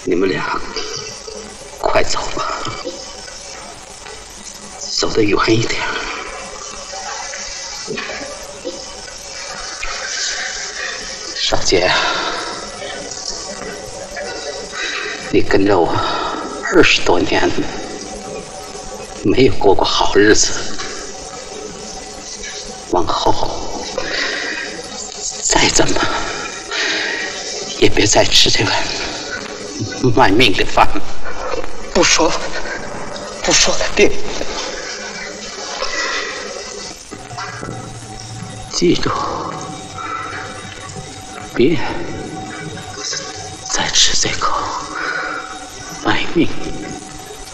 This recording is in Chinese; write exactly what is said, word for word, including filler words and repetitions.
你们俩快走吧，走得远一点。少杰，你跟着我二十多年，没有过过好日子，往后再怎么也别再吃这碗卖命的饭。 不说了，不说了，爹。 记住，别再吃这口卖命